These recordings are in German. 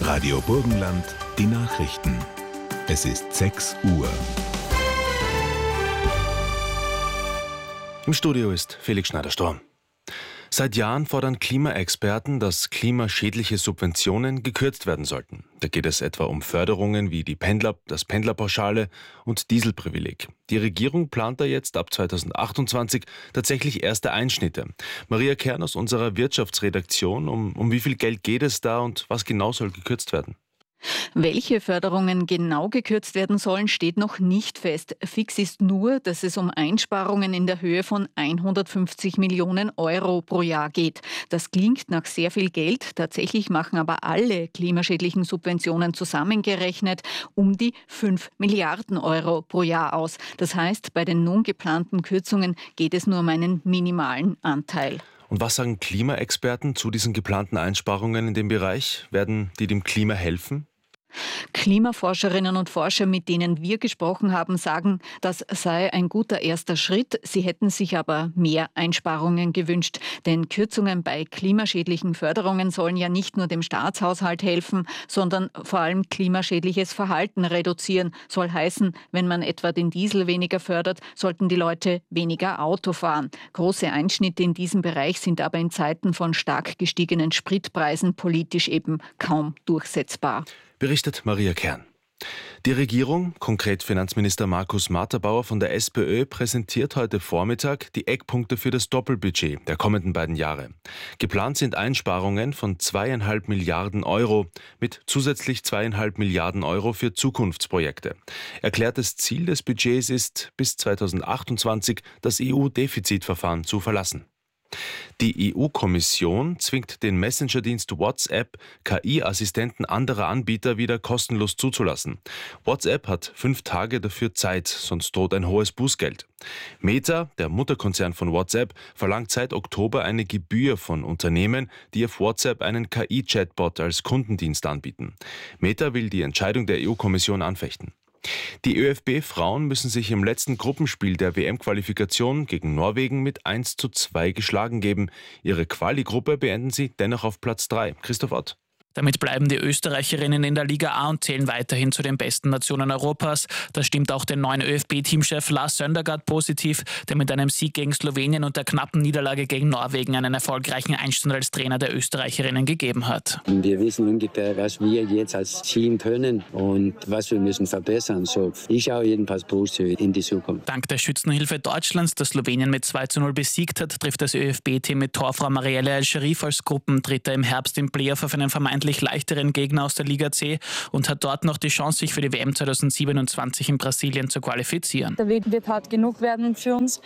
Radio Burgenland, die Nachrichten. Es ist 6 Uhr. Im Studio ist Felix Schneider-Storm. Seit Jahren fordern Klimaexperten, dass klimaschädliche Subventionen gekürzt werden sollten. Da geht es etwa um Förderungen wie das Pendlerpauschale und Dieselprivileg. Die Regierung plant da jetzt ab 2028 tatsächlich erste Einschnitte. Maria Kern aus unserer Wirtschaftsredaktion, um wie viel Geld geht es da und was genau soll gekürzt werden? Welche Förderungen genau gekürzt werden sollen, steht noch nicht fest. Fix ist nur, dass es um Einsparungen in der Höhe von 150 Millionen Euro pro Jahr geht. Das klingt nach sehr viel Geld. Tatsächlich machen aber alle klimaschädlichen Subventionen zusammengerechnet um die 5 Milliarden Euro pro Jahr aus. Das heißt, bei den nun geplanten Kürzungen geht es nur um einen minimalen Anteil. Und was sagen Klimaexperten zu diesen geplanten Einsparungen in dem Bereich? Werden die dem Klima helfen? Klimaforscherinnen und Forscher, mit denen wir gesprochen haben, sagen, das sei ein guter erster Schritt. Sie hätten sich aber mehr Einsparungen gewünscht. Denn Kürzungen bei klimaschädlichen Förderungen sollen ja nicht nur dem Staatshaushalt helfen, sondern vor allem klimaschädliches Verhalten reduzieren. Soll heißen, wenn man etwa den Diesel weniger fördert, sollten die Leute weniger Auto fahren. Große Einschnitte in diesem Bereich sind aber in Zeiten von stark gestiegenen Spritpreisen politisch eben kaum durchsetzbar. Berichtet Maria Kern. Die Regierung, konkret Finanzminister Markus Matterbauer von der SPÖ, präsentiert heute Vormittag die Eckpunkte für das Doppelbudget der kommenden beiden Jahre. Geplant sind Einsparungen von 2,5 Milliarden Euro mit zusätzlich 2,5 Milliarden Euro für Zukunftsprojekte. Erklärtes Ziel des Budgets ist, bis 2028 das EU-Defizitverfahren zu verlassen. Die EU-Kommission zwingt den Messenger-Dienst WhatsApp, KI-Assistenten anderer Anbieter wieder kostenlos zuzulassen. WhatsApp hat 5 Tage dafür Zeit, sonst droht ein hohes Bußgeld. Meta, der Mutterkonzern von WhatsApp, verlangt seit Oktober eine Gebühr von Unternehmen, die auf WhatsApp einen KI-Chatbot als Kundendienst anbieten. Meta will die Entscheidung der EU-Kommission anfechten. Die ÖFB-Frauen müssen sich im letzten Gruppenspiel der WM-Qualifikation gegen Norwegen mit 1:2 geschlagen geben. Ihre Quali-Gruppe beenden sie dennoch auf Platz 3. Christoph Ott. Damit bleiben die Österreicherinnen in der Liga A und zählen weiterhin zu den besten Nationen Europas. Das stimmt auch den neuen ÖFB-Teamchef Lars Søndergaard positiv, der mit einem Sieg gegen Slowenien und der knappen Niederlage gegen Norwegen einen erfolgreichen Einstand als Trainer der Österreicherinnen gegeben hat. Wir wissen ungefähr, was wir jetzt als Team können und was wir müssen verbessern. So, ich schaue jedenfalls positiv in die Zukunft. Dank der Schützenhilfe Deutschlands, das Slowenien mit 2:0 besiegt hat, trifft das ÖFB-Team mit Torfrau Marielle El-Sharif als Gruppendritter im Herbst im Playoff auf einen vermeintlich leichteren Gegner aus der Liga C und hat dort noch die Chance, sich für die WM 2027 in Brasilien zu qualifizieren. Der Weg wird hart genug werden für uns.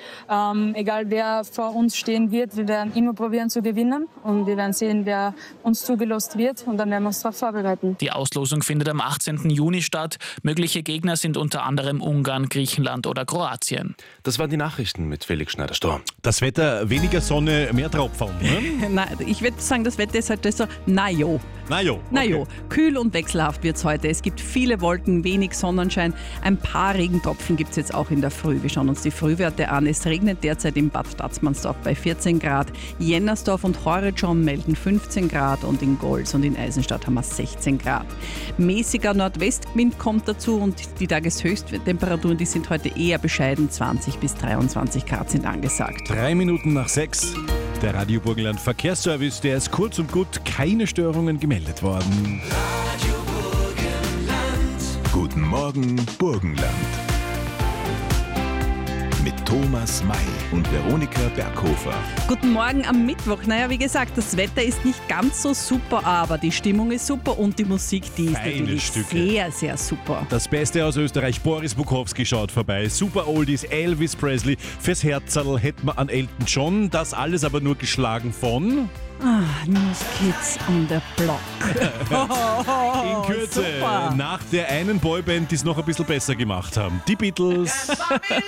Egal wer vor uns stehen wird, wir werden immer probieren zu gewinnen und wir werden sehen, wer uns zugelost wird und dann werden wir uns darauf vorbereiten. Die Auslosung findet am 18. Juni statt. Mögliche Gegner sind unter anderem Ungarn, Griechenland oder Kroatien. Das waren die Nachrichten mit Felix Schneider-Storm. Das Wetter, weniger Sonne, mehr Tropfen. Ne? Nein, ich würde sagen, das Wetter ist halt so, najo. Okay. Kühl und wechselhaft wird es heute. Es gibt viele Wolken, wenig Sonnenschein. Ein paar Regentropfen gibt es jetzt auch in der Früh. Wir schauen uns die Frühwerte an. Es regnet derzeit in Bad Staatsmannsdorf bei 14 Grad. Jennersdorf und Horizon melden 15 Grad und in Golz und in Eisenstadt haben wir 16 Grad. Mäßiger Nordwestwind kommt dazu und die Tageshöchsttemperaturen, die sind heute eher bescheiden. 20 bis 23 Grad sind angesagt. 3 Minuten nach 6. Der Radio Burgenland Verkehrsservice, der ist kurz und gut keine Störungen gemeldet worden. Radio Burgenland. Guten Morgen, Burgenland. Mit Thomas May und Veronika Berghofer. Guten Morgen am Mittwoch. Naja, wie gesagt, das Wetter ist nicht ganz so super, aber die Stimmung ist super und die Musik, die ist Feine natürlich Stücke. sehr, sehr super. Das Beste aus Österreich, Boris Bukowski schaut vorbei. Super Oldies, Elvis Presley. Fürs Herzerl hätten wir an Elton John. Das alles aber nur geschlagen von... New Kids on the Block. In Kürze, super. nach der einen Boyband, die es noch ein bisschen besser gemacht haben. Die Beatles.